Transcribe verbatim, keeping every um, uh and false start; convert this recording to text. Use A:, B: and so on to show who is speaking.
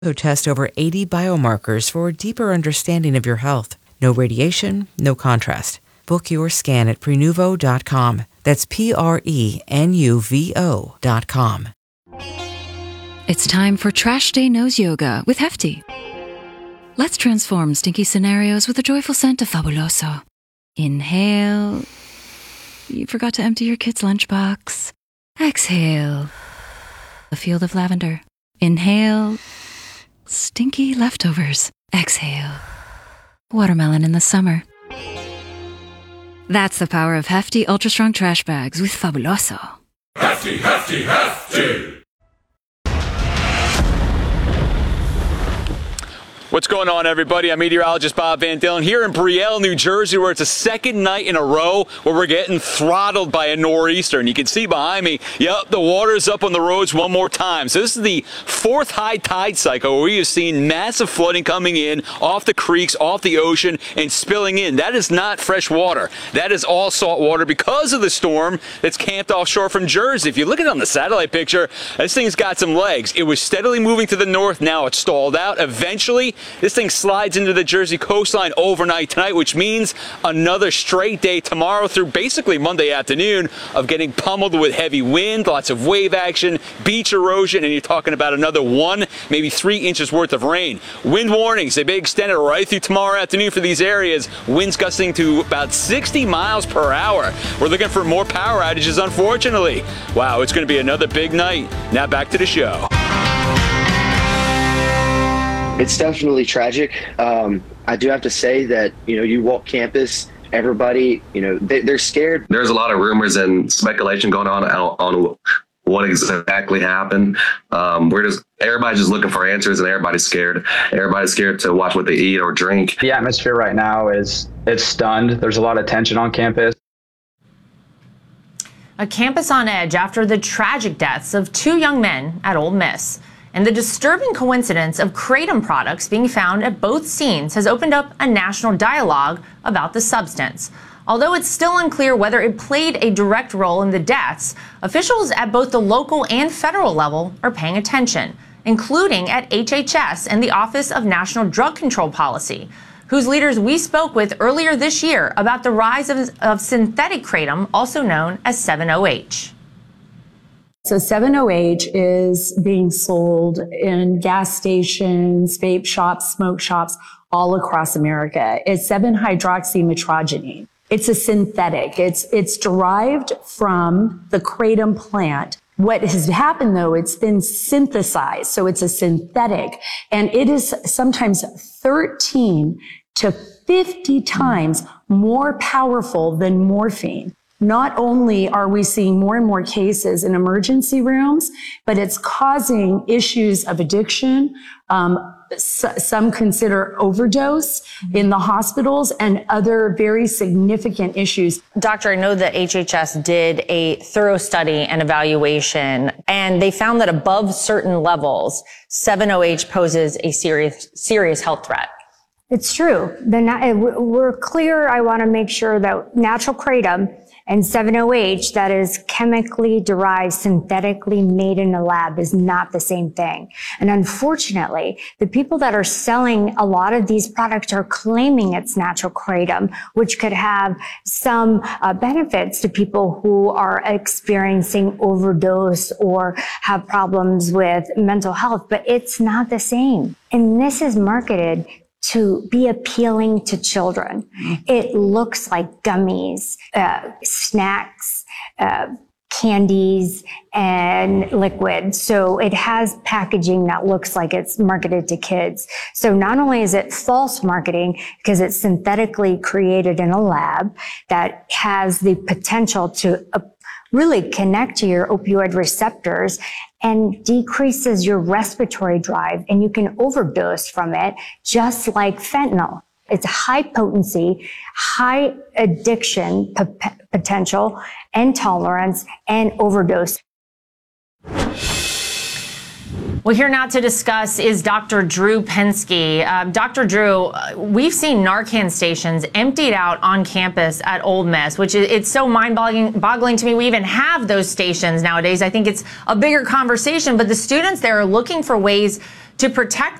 A: Who test over eighty biomarkers for a deeper understanding of your health. No radiation, no contrast. Book your scan at prenuvo dot com. That's P R E N U V O dot com.
B: It's time for Trash Day Nose Yoga with Hefty. Let's transform stinky scenarios with a joyful scent of Fabuloso. Inhale. You forgot to empty your kid's lunchbox. Exhale. A field of lavender. Inhale. Stinky leftovers. Exhale. Watermelon in the summer. That's the power of Hefty Ultra Strong Trash Bags with Fabuloso.
C: Hefty, hefty, hefty!
D: What's going on, everybody? I'm meteorologist Bob Van Dillon here in Brielle, New Jersey, where it's a second night in a row where we're getting throttled by a nor'easter. And you can see behind me, yep, the water's up on the roads one more time. So this is the fourth high tide cycle where we have seen massive flooding coming in off the creeks, off the ocean, and spilling in. That is not fresh water. That is all salt water because of the storm that's camped offshore from Jersey. If you look at it on the satellite picture, this thing's got some legs. It was steadily moving to the north. Now it's stalled out. Eventually, this thing slides into the Jersey coastline overnight tonight, which means another straight day tomorrow through basically Monday afternoon of getting pummeled with heavy wind, lots of wave action, beach erosion, and you're talking about another one, maybe three inches worth of rain. Wind warnings, they may extend it right through tomorrow afternoon for these areas. Winds gusting to about sixty miles per hour. We're looking for more power outages, unfortunately. Wow, it's going to be another big night. Now back to the show.
E: It's definitely tragic. Um, I do have to say that, you know, you walk campus, everybody, you know, they, they're scared.
F: There's a lot of rumors and speculation going on on what exactly happened. Um, we're just, everybody's just looking for answers, and everybody's scared. Everybody's scared to watch what they eat or drink.
G: The atmosphere right now is, it's stunned. There's a lot of tension on campus.
H: A campus on edge after the tragic deaths of two young men at Ole Miss. And the disturbing coincidence of kratom products being found at both scenes has opened up a national dialogue about the substance. Although it's still unclear whether it played a direct role in the deaths, officials at both the local and federal level are paying attention, including at H H S and the Office of National Drug Control Policy, whose leaders we spoke with earlier this year about the rise of, of synthetic kratom, also known as seven O H.
I: So seven O H is being sold in gas stations, vape shops, smoke shops all across America. It's seven hydroxymetrogenine. It's a synthetic. It's, it's derived from the kratom plant. What has happened, though, it's been synthesized. So it's a synthetic, and it is sometimes thirteen to fifty times more powerful than morphine. Not only are we seeing more and more cases in emergency rooms, but it's causing issues of addiction. Um, s- some consider overdose in the hospitals and other very significant issues.
H: Doctor, I know that H H S did a thorough study and evaluation, and they found that above certain levels, seven O H poses a serious, serious health threat.
J: It's true. The, we're clear. I want to make sure that natural kratom and seven O H, that is chemically derived, synthetically made in a lab, is not the same thing. And unfortunately, the people that are selling a lot of these products are claiming it's natural kratom, which could have some uh, benefits to people who are experiencing overdose or have problems with mental health, but it's not the same. And this is marketed to be appealing to children. It looks like gummies, uh, snacks, uh, candies, and liquid. So it has packaging that looks like it's marketed to kids. So not only is it false marketing because it's synthetically created in a lab that has the potential to uh, really connect to your opioid receptors and decreases your respiratory drive, and you can overdose from it, just like fentanyl. It's high potency, high addiction p- potential, and tolerance, and overdose.
H: Well, here now to discuss is Doctor Drew Pinsky. Uh, Doctor Drew, uh, we've seen Narcan stations emptied out on campus at Ole Miss, which is it's so mind-boggling boggling to me. We even have those stations nowadays. I think it's a bigger conversation, but the students there are looking for ways to protect